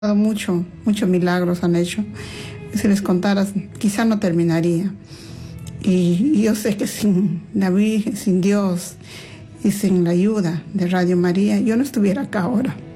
Muchos milagros han hecho. Si les contara, quizá no terminaría. Y yo sé que sin la Virgen, sin Dios y sin la ayuda de Radio María, yo no estuviera acá ahora.